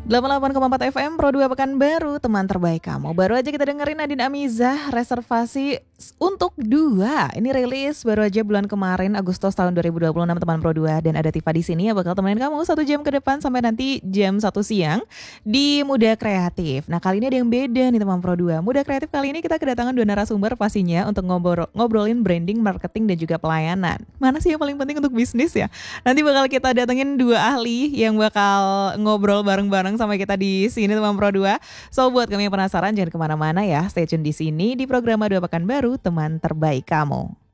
88,4 FM Pro 2 Pekanbaru, teman terbaik kamu. Baru aja kita dengerin Nadine Amizah, Reservasi untuk Dua. Ini rilis baru aja bulan kemarin, Agustus tahun 2026, teman Pro 2. Dan ada Tifa di sini yang bakal temenin kamu 1 jam ke depan sampai nanti jam 1 siang di Muda Kreatif. Nah, kali ini ada yang beda nih teman Pro 2. Muda Kreatif kali ini kita kedatangan 2 narasumber pastinya untuk ngobrolin branding, marketing, dan juga pelayanan. Mana sih yang paling penting untuk bisnis ya? Nanti bakal kita datengin 2 ahli yang bakal ngobrol bareng-bareng sama kita di sini teman Pro 2. So buat kami yang penasaran jangan kemana-mana ya, stay tune di sini di program 2 Pekanbaru, teman terbaik kamu.